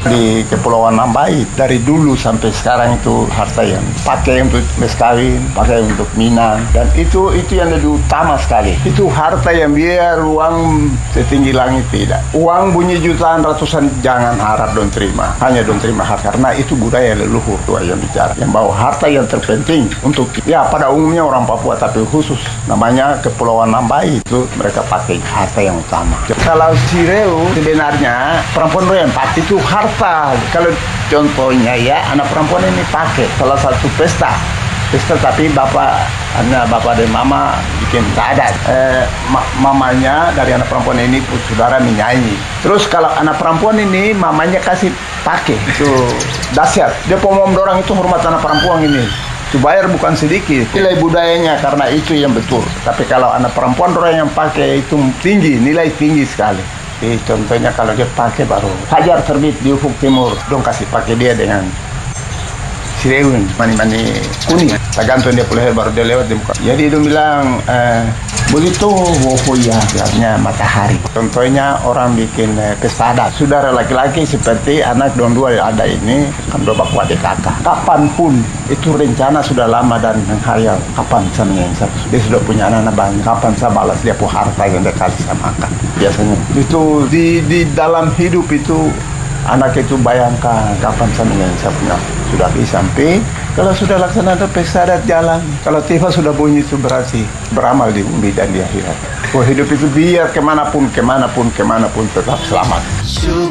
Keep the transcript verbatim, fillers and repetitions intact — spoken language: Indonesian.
Di Kepulauan Nambai dari dulu sampai sekarang itu harta yang pakai untuk kawin, pakai untuk minang, dan itu itu yang lebih utama sekali. Itu harta yang biar uang setinggi langit tidak. Uang bunyi jutaan ratusan jangan harap dong terima, hanya dong terima harta, karena itu budaya leluhur tua yang bicara, yang bawa harta yang terpenting untuk ya pada umumnya orang Papua, tapi khusus namanya Kepulauan Nambai itu mereka pakai harta yang utama. Kalau Sireu sebenarnya perempuan yang pakai itu harta. Kalau contohnya ya, anak perempuan ini pakai salah satu pesta, pesta tapi bapak, anak bapak dan mama bikin adat. Eh, ma mamanya dari anak perempuan ini saudara menyanyi. Terus kalau anak perempuan ini mamanya kasih pakai itu dahsyat. Dia pomom dorang itu hormat anak perempuan ini. Itu bayar bukan sedikit. Nilai budayanya karena itu yang betul. Tapi kalau anak perempuan orang yang pakai itu tinggi, nilai tinggi sekali. Jadi contohnya kalau dia pakai baru Hajar terbit di ufuk timur, dong kasih pakai dia dengan Sireu mani-mani kuning, tergantung dia pulih baru dia lewat di muka. Jadi dia bilang eh, begitu wohoya, artinya matahari. Contohnya orang bikin eh, pesta adat, saudara laki-laki seperti anak dong dua ada ini kan dua bapak adik kakak. Kapanpun itu rencana sudah lama dan menghayal kapan saya yang satu dia sudah punya anak-anak banyak, kapan saya balas dia punya harta yang dia kasih sama kakak. Biasanya itu di di dalam hidup itu anak itu bayangkan kapan saya yang saya punya sudah bisa sampai kalau sudah laksanakan pesta adat jalan, kalau tiba sudah bunyi itu berarti beramal di bumi dan di akhirat. Oh, hidup itu biar kemanapun kemanapun kemanapun tetap selamat.